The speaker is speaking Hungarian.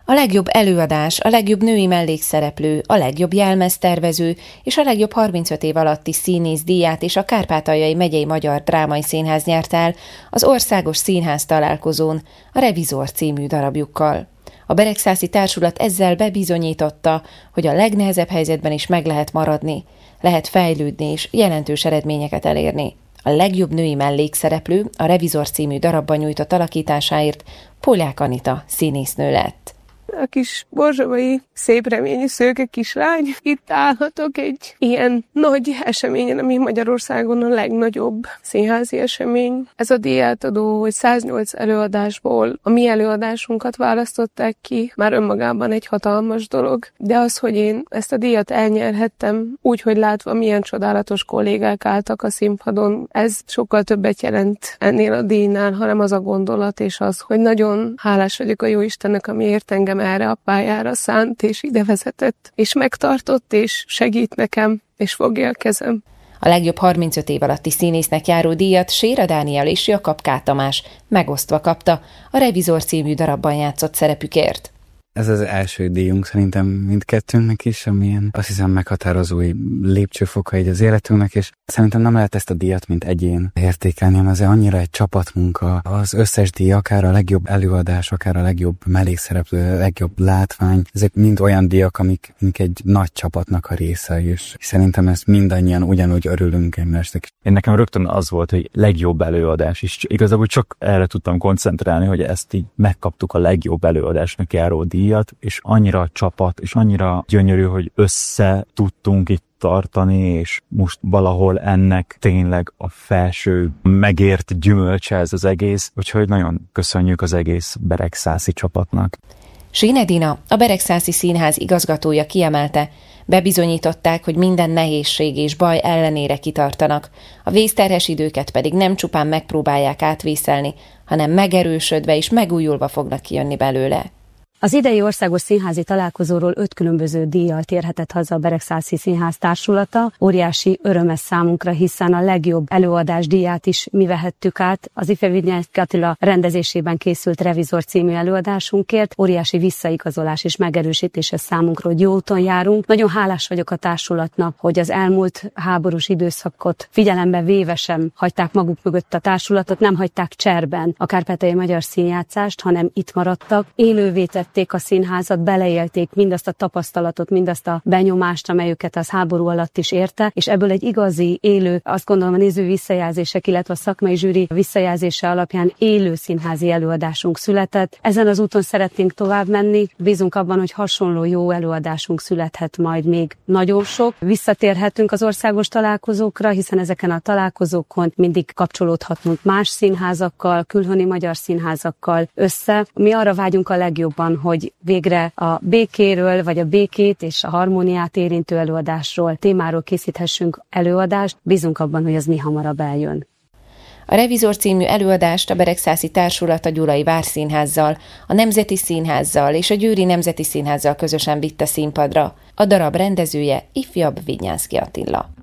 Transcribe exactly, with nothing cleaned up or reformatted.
A legjobb előadás, a legjobb női mellékszereplő, a legjobb jelmeztervező és a legjobb harmincöt év alatti színész díját és a Kárpátaljai Megyei Magyar Drámai Színház nyert el az Országos Színház találkozón a Revizor című darabjukkal. A Beregszászi Társulat ezzel bebizonyította, hogy a legnehezebb helyzetben is meg lehet maradni, lehet fejlődni és jelentős eredményeket elérni. A legjobb női mellékszereplő a Revizor című darabban nyújtott alakításáért Pollák Anita színésznő lett. A kis borzsavai, szép reményű szőke kislány. Itt állhatok egy ilyen nagy eseményen, ami Magyarországon a legnagyobb színházi esemény. Ez a díjátadó, hogy száznyolc előadásból a mi előadásunkat választották ki, már önmagában egy hatalmas dolog. De az, hogy én ezt a díjat elnyerhettem, úgy, hogy látva milyen csodálatos kollégák álltak a színpadon, ez sokkal többet jelent ennél a díjnál, hanem az a gondolat és az, hogy nagyon hálás vagyok a Jóistennek, amiért engem erre a pályára szánt, és ide vezetett, és megtartott, és segít nekem, és fogja a kezem. A legjobb harmincöt év alatti színésznek járó díjat Séra Dániel és Jakab K. Tamás megosztva kapta a Revizor című darabban játszott szerepükért. Ez az első díjunk szerintem mindkettőnknek is, amilyen azt hiszem meghatározó lépcsőfoka így az életünknek, és szerintem nem lehet ezt a díjat, mint egyén értékelni, hanem ez annyira egy csapatmunka. Az összes díj, akár a legjobb előadás, akár a legjobb mellékszereplő, a legjobb látvány, ezek mind olyan díjak, amik, amik egy nagy csapatnak a része, és szerintem ezt mindannyian ugyanúgy örülünk egymásnak. Én nekem rögtön az volt, hogy legjobb előadás, és igazából csak erre tudtam koncentrálni, hogy ezt így megkaptuk a legjobb előadásnak járó díjat, és annyira a csapat, és annyira gyönyörű, hogy össze tudtunk itt tartani, és most valahol ennek tényleg a felső megért gyümölcse ez az egész, úgyhogy nagyon köszönjük az egész beregszászi csapatnak. Sín Edina, a Beregszászi Színház igazgatója kiemelte, bebizonyították, hogy minden nehézség és baj ellenére kitartanak, a vészterhes időket pedig nem csupán megpróbálják átvészelni, hanem megerősödve és megújulva fognak kijönni belőle. Az idei országos színházi találkozóról öt különböző díjjal térhetett haza a Beregszászi Színház társulata. Óriási öröm ez számunkra, hiszen a legjobb előadás díját is mi vehettük át. Az ifjabb Vinyánszky Attila rendezésében készült Revizor című előadásunkért. Óriási visszaigazolás és megerősítés ez számunkra, hogy jó úton járunk. Nagyon hálás vagyok a társulatnak, hogy az elmúlt háborús időszakot figyelembe véve sem hagyták maguk mögött a társulatot, nem hagyták cserben a Kárpátaljai Magyar Színjátszást, hanem itt maradtak. Élővé tették a színházat, beleélték mindazt a tapasztalatot, mindazt a benyomást, amelyüket az háború alatt is érte, és ebből egy igazi, élő, azt gondolom a néző visszajelzések, illetve a szakmai zsűri visszajelzése alapján élő színházi előadásunk született. Ezen az úton szeretnénk tovább menni, bízunk abban, hogy hasonló jó előadásunk születhet majd még nagyon sok. Visszatérhetünk az országos találkozókra, hiszen ezeken a találkozókon mindig kapcsolódhatunk más színházakkal, külhoni magyar színházakkal össze. Mi arra vágyunk a legjobban, hogy végre a békéről, vagy a békét és a harmóniát érintő előadásról, témáról készíthessünk előadást. Bízunk abban, hogy az mi hamarabb eljön. A Revizor című előadást a Beregszászi Társulat a Gyulai Várszínházzal, a Nemzeti Színházzal és a Győri Nemzeti Színházzal közösen vitte színpadra. A darab rendezője ifjabb Vinyánszky Attila.